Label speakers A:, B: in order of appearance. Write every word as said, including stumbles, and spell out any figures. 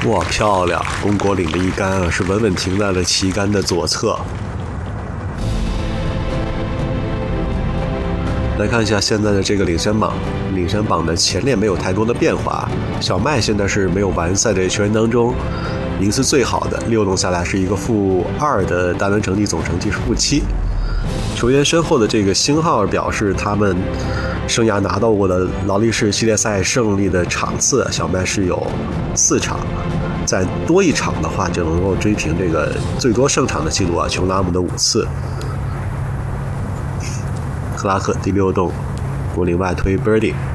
A: 哇，漂亮！龚国岭的一杆啊，是稳稳停在了旗杆的左侧。来看一下现在的这个领先榜，领先榜的前列没有太多的变化。小麦现在是没有完赛的球员当中名次最好的，六轮下来是一个负二的单轮成绩，总成绩是负七。球员身后的这个星号表示，他们生涯拿到过的劳力士系列赛胜利的场次，小麦是有四场，再多一场的话就能够追平这个最多胜场的记录啊，琼拉姆的五次。克拉克第六洞，果岭外推 birdie。